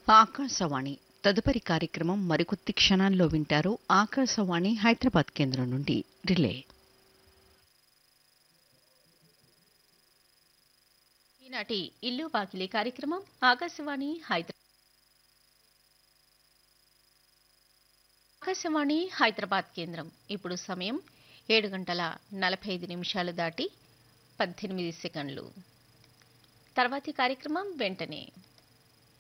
ఆకాశవాణి తదుపరి కార్యక్రమం మరికొద్ది క్షణాల్లో వింటారు. ఆకాశవాణి హైదరాబాద్ కేంద్రం నుండి రిలే. ఈనాటి ఇల్లు వాకిలి కార్యక్రమం ఆకాశవాణి హైదరాబాద్ కేంద్రం. ఇప్పుడు సమయం 7:45 దాటి 18 సెకండ్లు. తర్వాతి కార్యక్రమం వెంటనే.